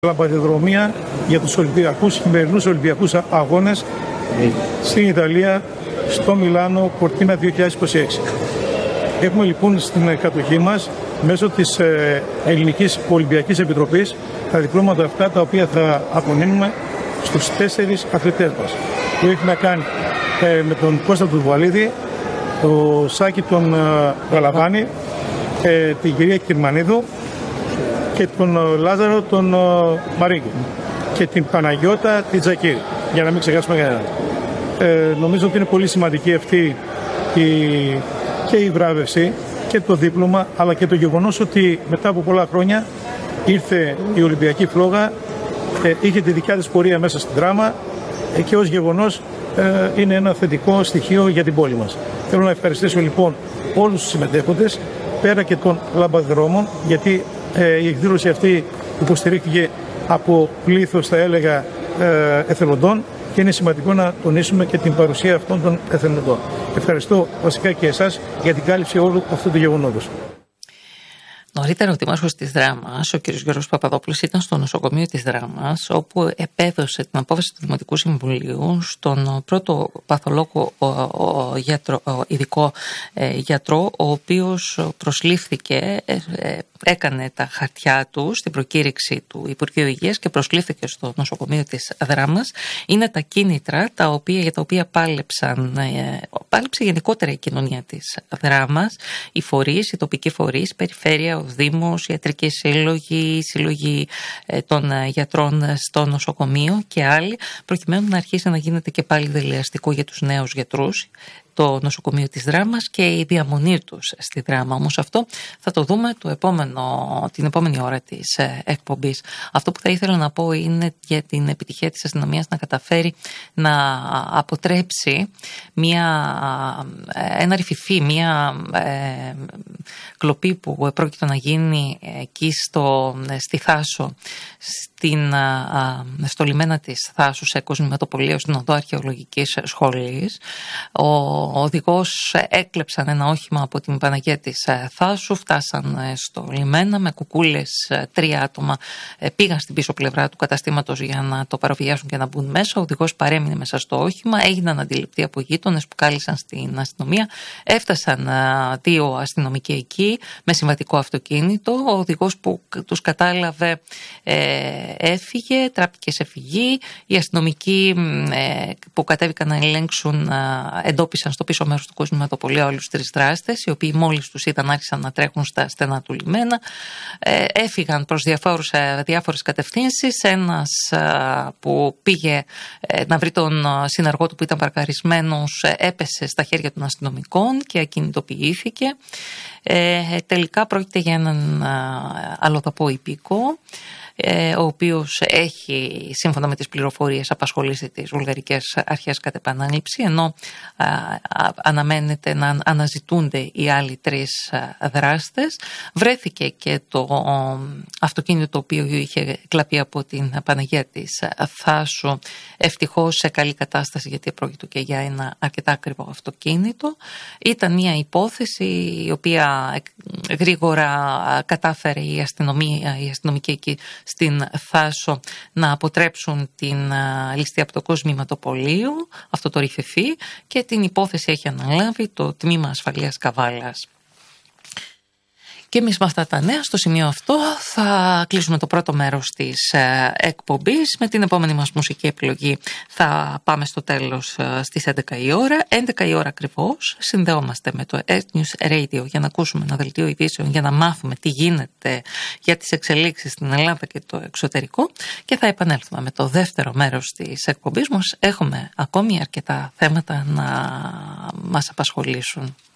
Λαμπαδιδρομία για τους χειμερινούς Ολυμπιακούς Αγώνες στην Ιταλία, στο Μιλάνο, Κορτίνα 2026. Έχουμε λοιπόν στην κατοχή μας, μέσω της Ελληνικής Ολυμπιακής Επιτροπής, τα διπλώματα αυτά τα οποία θα απονείμουμε στους 4 αθλητές μας. Που έχει να κάνει με τον Κώστα του Βουαλίδη, τον Σάκη τον Γαλαβάνη, την κυρία Κυρμανίδου και τον Λάζαρο τον Μαρίγκο και την Παναγιώτα την Τζακίρη, για να μην ξεχάσουμε κανέναν. Νομίζω ότι είναι πολύ σημαντική αυτή και η βράβευση και το δίπλωμα, αλλά και το γεγονός ότι μετά από πολλά χρόνια ήρθε η Ολυμπιακή Φλόγα, είχε τη δικιά της πορεία μέσα στην δράμα και ως γεγονός είναι ένα θετικό στοιχείο για την πόλη μας. Θέλω να ευχαριστήσω λοιπόν όλους τους συμμετέχοντες, πέρα και των λαμπαδρόμων, γιατί η εκδήλωση αυτή υποστηρίχθηκε από πλήθος, θα έλεγα, εθελοντών, και είναι σημαντικό να τονίσουμε και την παρουσία αυτών των εθελοντών. Ευχαριστώ βασικά και εσάς για την κάλυψη όλου αυτού του γεγονότος. Νωρίτερα ο Δήμαρχος της Δράμας, ο κ. Γιώργος Παπαδόπουλος, ήταν στο νοσοκομείο της Δράμας, όπου επέδωσε την απόφαση του Δημοτικού Συμβουλίου στον πρώτο παθολόγο ειδικό γιατρό, ο οποίος προσλήφθηκε, έκανε τα χαρτιά του στην προκήρυξη του Υπουργείου Υγείας και προσλήφθηκε στο νοσοκομείο της Δράμας. Είναι τα κίνητρα για τα οποία πάλεψε γενικότερα η κοινωνία της Δράμας, οι φορείς, οι τοπικοί φορείς, η περιφέρεια, ο Δήμος, οι ιατρικοί σύλλογοι των γιατρών στο νοσοκομείο και άλλοι, προκειμένου να αρχίσει να γίνεται και πάλι δελεαστικό για τους νέους γιατρούς το νοσοκομείο της Δράμας και η διαμονή τους στη Δράμα. Όμως αυτό θα το δούμε την επόμενη ώρα της εκπομπής. Αυτό που θα ήθελα να πω είναι για την επιτυχία της αστυνομίας να καταφέρει να αποτρέψει ένα ρηφιφί, μια κλοπή που πρόκειται να γίνει εκεί στη Θάσο, στο λιμένα της Θάσου, σε Κοσμηματοπολείο, στην οδό Αρχαιολογικής Σχολής. Ο οδηγός έκλεψαν ένα όχημα από την Παναγία της Θάσου, φτάσαν στο λιμένα με κουκούλες, 3 άτομα πήγαν στην πίσω πλευρά του καταστήματος για να το παραβιάσουν και να μπουν μέσα. Ο οδηγός παρέμεινε μέσα στο όχημα, έγιναν αντιληπτοί από γείτονες που κάλεσαν στην αστυνομία. Έφτασαν 2 αστυνομικοί εκεί με συμβατικό αυτοκίνητο. Ο οδηγός που τους κατάλαβε έφυγε, τράπηκε σε φυγή. Οι αστυνομικοί που κατέβηκαν να ελέγξουν εντόπισαν στο πίσω μέρος του Κοσμηματοπολείου άλλους 3 δράστες, οι οποίοι μόλις τους είδαν άρχισαν να τρέχουν στα στενά του λιμένα. Έφυγαν προς διάφορες κατευθύνσεις. Ένας που πήγε να βρει τον συνεργό του που ήταν παρκαρισμένος έπεσε στα χέρια των αστυνομικών και ακινητοποιήθηκε. Τελικά πρόκειται για έναν αλλοδαπό υπήκο, ο οποίος έχει, σύμφωνα με τις πληροφορίες, απασχολήσει τις βουλγαρικές αρχές κατ' επανάληψη, ενώ αναμένεται να αναζητούνται οι άλλοι 3 δράστες. Βρέθηκε και το αυτοκίνητο το οποίο είχε κλαπεί από την Παναγία της Θάσου, ευτυχώς σε καλή κατάσταση, γιατί πρόκειται και για ένα αρκετά ακριβό αυτοκίνητο. Ήταν μια υπόθεση η οποία γρήγορα κατάφερε η αστυνομική εκεί στην Θάσο να αποτρέψουν την ληστεία από το Κοσμηματοπολείο, αυτό το ρηφεφί, και την υπόθεση έχει αναλάβει το Τμήμα Ασφαλείας Καβάλας. Και εμείς με αυτά τα νέα, στο σημείο αυτό, θα κλείσουμε το πρώτο μέρος της εκπομπής. Με την επόμενη μας μουσική επιλογή θα πάμε στο τέλος στις 11 η ώρα. 11 η ώρα ακριβώς συνδεόμαστε με το News Radio για να ακούσουμε ένα δελτίο ειδήσεων, για να μάθουμε τι γίνεται για τις εξελίξεις στην Ελλάδα και το εξωτερικό, και θα επανέλθουμε με το δεύτερο μέρος της εκπομπής μας. Έχουμε ακόμη αρκετά θέματα να μας απασχολήσουν.